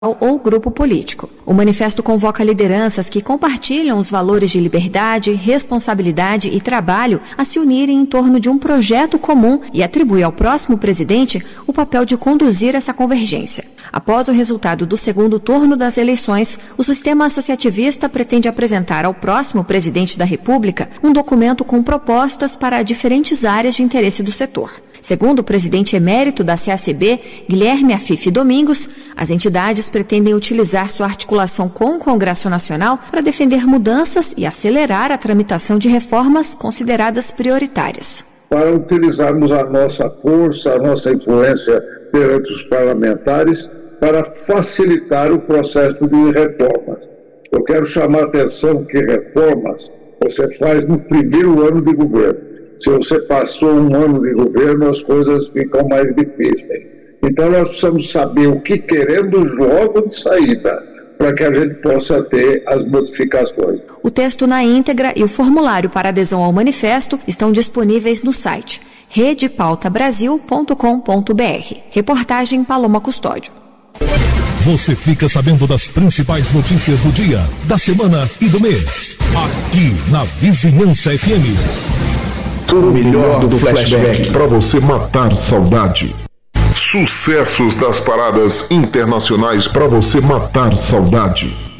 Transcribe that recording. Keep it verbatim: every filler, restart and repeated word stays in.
ou grupo político. O manifesto convoca lideranças que compartilham os valores de liberdade, responsabilidade e trabalho a se unirem em torno de um projeto comum e atribui ao próximo presidente o papel de conduzir essa convergência. Após o resultado do segundo turno das eleições, o sistema associativista pretende apresentar ao próximo presidente da República um documento com propostas para diferentes áreas de interesse do setor. Segundo o presidente emérito da C A C B, Guilherme Afife Domingos, as entidades pretendem utilizar sua articulação com o Congresso Nacional para defender mudanças e acelerar a tramitação de reformas consideradas prioritárias. Para utilizarmos a nossa força, a nossa influência perante os parlamentares para facilitar o processo de reformas. Eu quero chamar a atenção que reformas você faz no primeiro ano de governo. Se você passou um ano de governo, as coisas ficam mais difíceis. Então, nós precisamos saber o que queremos logo de saída, para que a gente possa ter as modificações. O texto na íntegra e o formulário para adesão ao manifesto estão disponíveis no site rede pauta brasil ponto com ponto b r. Reportagem Paloma Custódio. Você fica sabendo das principais notícias do dia, da semana e do mês. Aqui na Vizinhança F M. O melhor do flashback para você matar saudade. Sucessos das paradas internacionais para você matar saudade.